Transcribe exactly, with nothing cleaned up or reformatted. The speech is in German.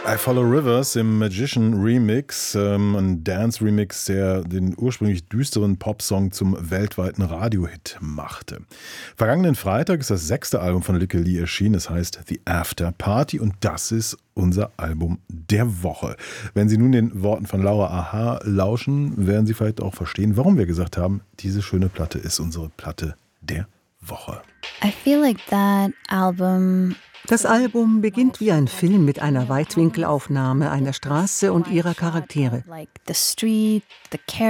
I Follow Rivers im Magician Remix, ähm, ein Dance-Remix, der den ursprünglich düsteren Popsong zum weltweiten Radiohit machte. Vergangenen Freitag ist das sechste Album von Lykke Li erschienen, es heißt The After Party und das ist unser Album der Woche. Wenn Sie nun den Worten von Laura Aha lauschen, werden Sie vielleicht auch verstehen, warum wir gesagt haben, diese schöne Platte ist unsere Platte der Woche. I feel like that album Das Album beginnt wie ein Film mit einer Weitwinkelaufnahme einer Straße und ihrer Charaktere. like the street, the